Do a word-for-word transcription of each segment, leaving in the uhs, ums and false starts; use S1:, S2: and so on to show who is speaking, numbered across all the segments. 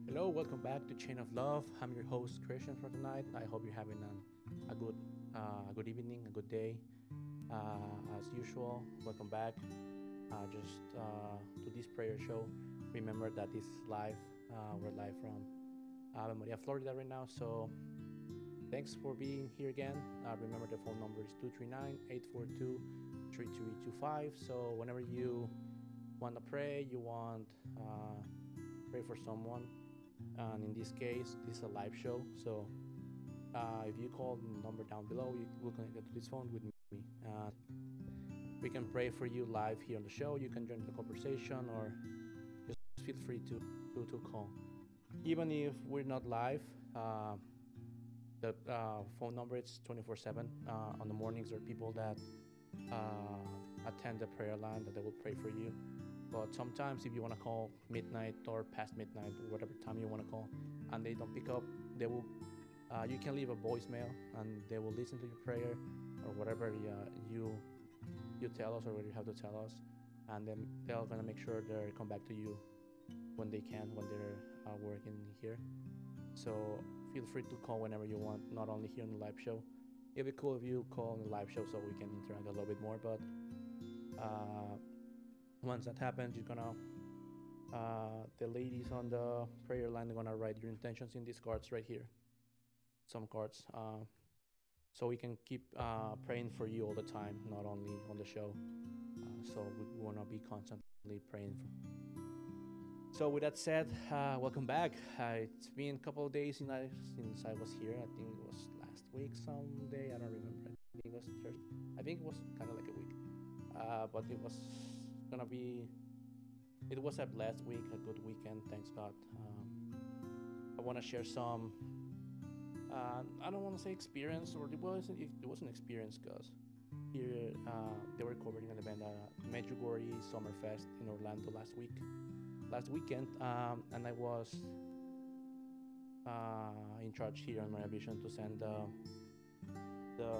S1: Hello, welcome back to Chain of Love. I'm your host Christian for tonight. I hope you're having a, a good, uh, a good evening, a good day. Uh, as usual, welcome back. Uh, just uh, to this prayer show. Remember that this is live. Uh, we're live from Ave Maria, Florida right now. So thanks for being here again. Uh, remember the phone number is two three nine, eight four two, three three two five. So whenever you want to pray, you want uh, pray for someone, and in this case, this is a live show. So uh, if you call the number down below, you will connect to this phone with me. Uh, we can pray for you live here on the show. You can join the conversation, or just feel free to to, to call. Even if we're not live, uh, the uh, phone number is twenty-four seven. Uh, on the mornings, there are people that uh, attend the prayer line that they will pray for you. But sometimes, if you want to call midnight or past midnight, or whatever time you want to call, and they don't pick up, they will. Uh, you can leave a voicemail, and they will listen to your prayer or whatever uh, you you tell us or what you have to tell us, and then they're gonna make sure they come back to you when they can, when they're uh, working here. So feel free to call whenever you want, not only here on the live show. It'd be cool if you call on the live show so we can interact a little bit more. But uh, once that happens, you're gonna uh, the ladies on the prayer line are gonna write your intentions in these cards right here. Some cards, uh, so we can keep uh, praying for you all the time, not only on the show. Uh, so we wanna be constantly praying for. So with that said, uh, welcome back. Uh, it's been a couple of days since I, since I was here. I think it was last week someday. I don't remember. I think it was Thursday. I think it was kind of like a week. Uh, but it was gonna be. It was a blessed week, a good weekend. Thanks God. Um, I want to share some. Uh, I don't want to say experience, or it wasn't. It was an experience because here uh, they were covering an event, uh, Medjugorje Summerfest in Orlando last week last weekend, um, and I was uh, in charge here on my vision to send uh, the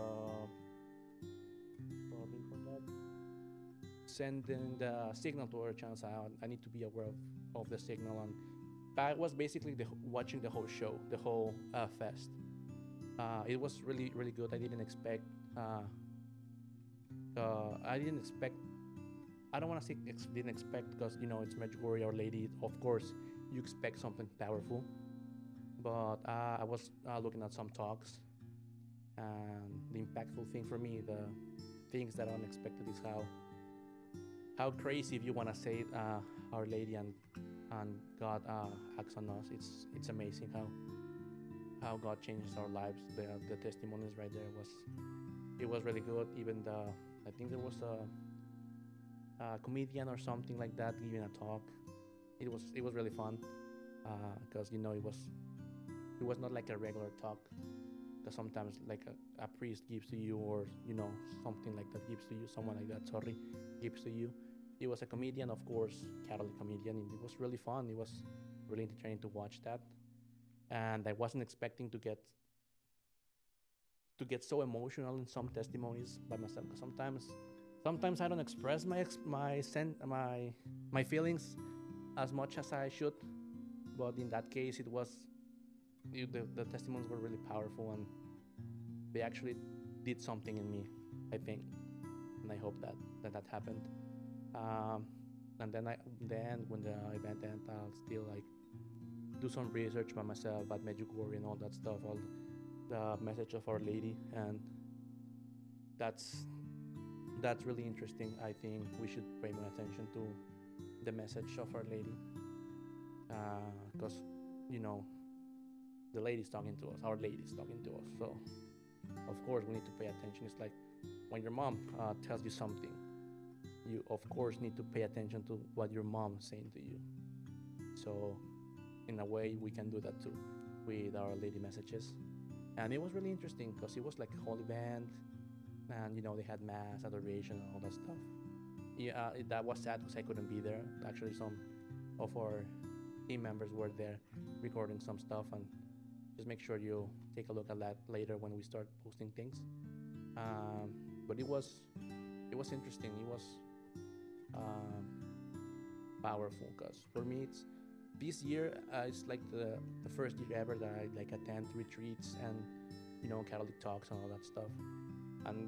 S1: sorry for that, sending the signal to our channels. I, I need to be aware of, of the signal, and I was basically the, watching the whole show, the whole uh, fest. Uh, it was really really good. I didn't expect. Uh, uh, I didn't expect I don't want to say ex- didn't expect because you know it's Medjugorje Our Lady. Of course, you expect something powerful, but uh, I was uh, looking at some talks, and the impactful thing for me, the things that are unexpected, is how how crazy, if you want to say it, uh, Our Lady and and God uh, acts on us. It's it's amazing how how God changes our lives. The the testimonies right there was it was really good. Even the I think there was a uh, comedian or something like that giving a talk. It was it was really fun because uh, you know it was it was not like a regular talk that sometimes like a, a priest gives to you, or you know something like that gives to you, someone like that sorry gives to you. It was a comedian, of course, Catholic comedian, and it was really fun. It was really entertaining to watch that, and I wasn't expecting to get to get so emotional in some testimonies by myself. Because sometimes sometimes I don't express my my sen- my my feelings as much as I should, but in that case, it was it, the the testimonies were really powerful, and they actually did something in me, I think, and I hope that that, that happened. Um, and then I then when the event ends, I'll still like do some research by myself about Medjugorje and all that stuff, all the message of Our Lady, and that's that's really interesting. I think we should pay more attention to the message of Our Lady, because uh, you know the lady's talking to us. Our Lady's talking to us. So of course we need to pay attention. It's like when your mom uh, tells you something, you of course need to pay attention to what your mom is saying to you. So in a way, we can do that too with Our Lady messages. And it was really interesting because it was like a holy band, and you know they had mass, adoration, and all that stuff. Yeah, uh, it, that was sad because I couldn't be there. Actually, some of our team members were there recording some stuff, and just make sure you take a look at that later when we start posting things. Um, but it was it was interesting. It was um, powerful because for me it's this year uh, it's like the the first year ever that I like attend retreats and you know Catholic talks and all that stuff. And